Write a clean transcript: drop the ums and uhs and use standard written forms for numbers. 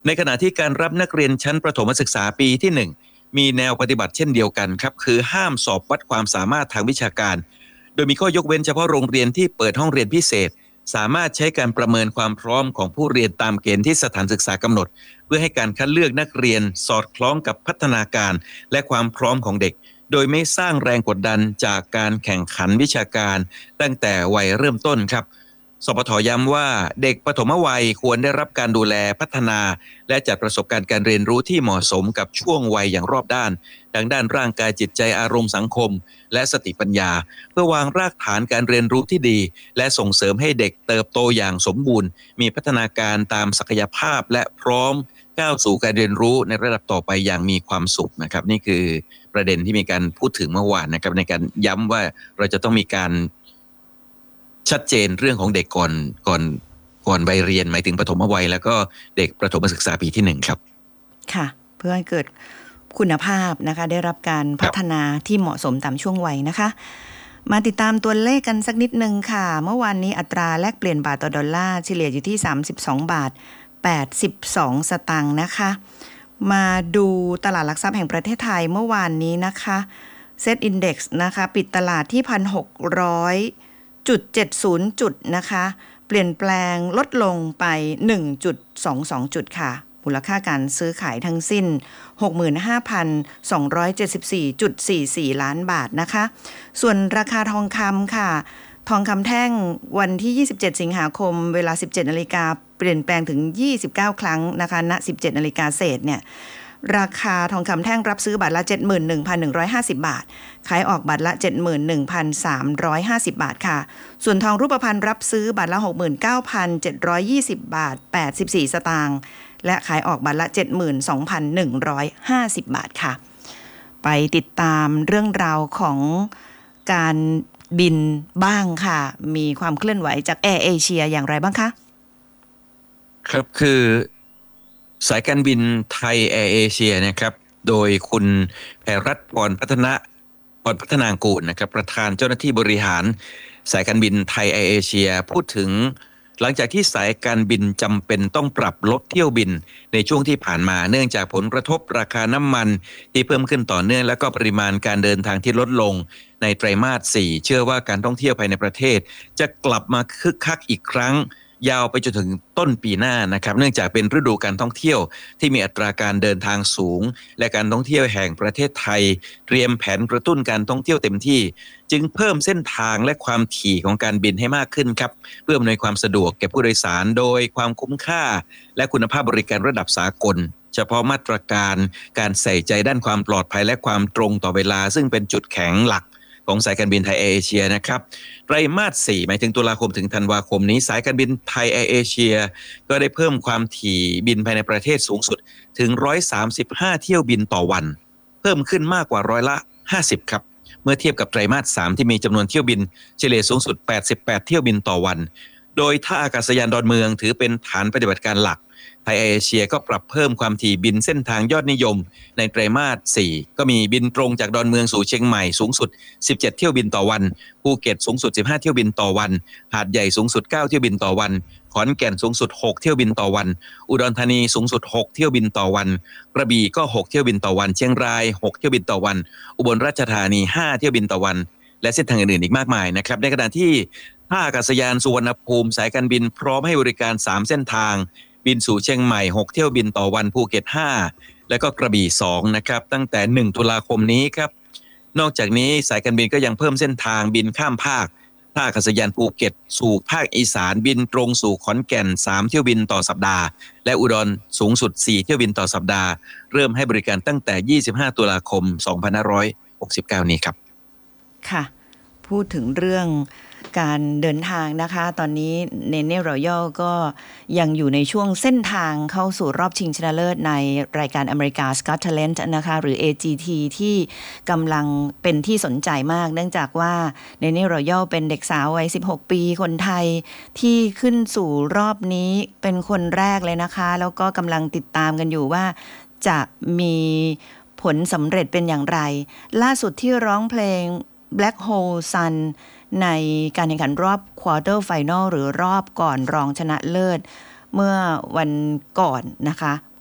ในขณะที่การรับนักเรียนชั้นประถมศึกษาปีที่1มีแนวปฏิบัติเช่นเดียวกันครับคือห้ามสอบวัดความสามารถทางวิชาการโดยมีข้อยกเว้นเฉพาะโรงเรียนที่เปิดห้องเรียนพิเศษสามารถใช้การประเมินความพร้อมของผู้เรียนตามเกณฑ์ที่สถานศึกษากำหนดเพื่อให้การคัดเลือกนักเรียนสอดคล้องกับพัฒนาการและความพร้อมของเด็กโดยไม่สร้างแรงกดดันจากการแข่งขันวิชาการตั้งแต่วัยเริ่มต้นครับสปท.ย้ำว่าเด็กปฐมวัยควรได้รับการดูแลพัฒนาและจัดประสบการณ์การเรียนรู้ที่เหมาะสมกับช่วงวัยอย่างรอบด้านทั้งด้านร่างกายจิตใจอารมณ์สังคมและสติปัญญาเพื่อวางรากฐานการเรียนรู้ที่ดีและส่งเสริมให้เด็กเติบโตอย่างสมบูรณ์มีพัฒนาการตามศักยภาพและพร้อมก้าวสู่การเรียนรู้ในระดับต่อไปอย่างมีความสุขนะครับนี่คือประเด็นที่มีการพูดถึงเมื่อวานนะครับในการย้ำว่าเราจะต้องมีการชัดเจนเรื่องของเด็กก่อนวัยเรียนหมายถึงปฐมวัยแล้วก็เด็กประถมศึกษาปีที่1ครับค่ะเพื่อให้เกิดคุณภาพนะคะได้รับการพัฒนาที่เหมาะสมตามช่วงวัยนะคะมาติดตามตัวเลขกันสักนิดนึงค่ะเมื่อวานนี้อัตราแลกเปลี่ยนบาทต่อดอลลาร์เฉลี่ยอยู่ที่32 บาท 82 สตางค์นะคะมาดูตลาดหลักทรัพย์แห่งประเทศไทยเมื่อวานนี้นะคะเซ็ตอินเด็กซ์นะคะปิดตลาดที่ 1,600.70 จุดนะคะเปลี่ยนแปลงลดลงไป 1.22 จุดค่ะมูลค่าการซื้อขายทั้งสิ้น 65,274.44 ล้านบาทนะคะส่วนราคาทองคำค่ะทองคำแท่งวันที่27สิงหาคมเวลา 17:00 น.เปลี่ยนแปลงถึง29ครั้งนะคะณ 17:00 น.เศษเนี่ยราคาทองคำแท่งรับซื้อบาทละ 71,150 บาทขายออกบาทละ 71,350 บาทค่ะส่วนทองรูปพรรณรับซื้อบาทละ 69,720 บาท84 สตางค์และขายออกบาทละ 72,150 บาทค่ะไปติดตามเรื่องราวของการบินบ้างค่ะมีความเคลื่อนไหวจากแอร์เอเชียอย่างไรบ้างคะครับคือสายการบินไทยแอร์เอเชียนะครับโดยคุณแพรรัตน์พรพัฒนางกูลนะครับประธานเจ้าหน้าที่บริหารสายการบินไทยแอร์เอเชียพูดถึงหลังจากที่สายการบินจำเป็นต้องปรับลดเที่ยวบินในช่วงที่ผ่านมาเนื่องจากผลกระทบราคาน้ำมันที่เพิ่มขึ้นต่อเนื่องและก็ปริมาณการเดินทางที่ลดลงในไตรมาส 4เชื่อว่าการท่องเที่ยวภายในประเทศจะกลับมาคึกคักอีกครั้งยาวไปจนถึงต้นปีหน้านะครับเนื่องจากเป็นฤดูการท่องเที่ยวที่มีอัตราการเดินทางสูงและการท่องเที่ยวแห่งประเทศไทยเตรียมแผนกระตุ้นการท่องเที่ยวเต็มที่จึงเพิ่มเส้นทางและความถี่ของการบินให้มากขึ้นครับเพื่ออำนวยความสะดวกแก่ผู้โดยสารโดยความคุ้มค่าและคุณภาพบริการระดับสากลเฉพาะมาตรการการใส่ใจด้านความปลอดภัยและความตรงต่อเวลาซึ่งเป็นจุดแข็งหลักของสายการบินไทยแอร์เอเชียนะครับไตรมาส 4หมายถึงตุลาคมถึงธันวาคมนี้สายการบินไทยแอร์เอเชียก็ได้เพิ่มความถี่บินภายในประเทศสูงสุดถึง135เที่ยวบินต่อวันเพิ่มขึ้นมากกว่า50%ครับเมื่อเทียบกับไตรมาส 3ที่มีจำนวนเที่ยวบินเฉลี่ยสูงสุด88เที่ยวบินต่อวันโดยท่าอากาศยานดอนเมืองถือเป็นฐานปฏิบัติการหลักไทยแอร์เอเชียก็ปรับเพิ่มความถี่บินเส้นทางยอดนิยมในไตรมาส 4ก็มีบินตรงจากดอนเมืองสู่เชียงใหม่สูงสุด17เที่ยวบินต่อวันภูเก็ตสูงสุด15เที่ยวบินต่อวันหาดใหญ่สูงสุด9เที่ยวบินต่อวันขอนแก่นสูงสุด6เที่ยวบินต่อวันอุดรธานีสูงสุด6เที่ยวบินต่อวันกระบี่ก็6เที่ยวบินต่อวันเชียงราย6เที่ยวบินต่อวันอุบลราชธานี5เที่ยวบินต่อวันและเส้นทางอื่นๆอีกมากมายนะครับในขณะที่ท่าอากาศยานสุวรรณภูมิสายการบินพร้อมให้บริการ3เส้นทางบินสู่เชียงใหม่6เที่ยวบินต่อวันภูเก็ต5และก็กระบี่2นะครับตั้งแต่1ตุลาคมนี้ครับนอกจากนี้สายการบินก็ยังเพิ่มเส้นทางบินข้ามภาคท่าอากาศยานภูเก็ตสู่ภาคอีสานบินตรงสู่ขอนแก่น3เที่ยวบินต่อสัปดาห์และอุดรสูงสุด4เที่ยวบินต่อสัปดาห์เริ่มให้บริการตั้งแต่25ตุลาคม2569นี้ครับค่ะพูดถึงเรื่องการเดินทางนะคะตอนนี้เนเน่รอยัลก็ยังอยู่ในช่วงเส้นทางเข้าสู่รอบชิงชนะเลิศในรายการ America's Got Talent นะคะหรือ AGT ที่กำลังเป็นที่สนใจมากเนื่องจากว่าเนเน่รอยัลเป็นเด็กสาววัย16ปีคนไทยที่ขึ้นสู่รอบนี้เป็นคนแรกเลยนะคะแล้วก็กำลังติดตามกันอยู่ว่าจะมีผลสำเร็จเป็นอย่างไรล่าสุดที่ร้องเพลง Black Hole Sun ในการแข่งขันรอบ Quarter Final หรือรอบก่อนรองชนะเลิศเมื่อวันก่อนนะคะ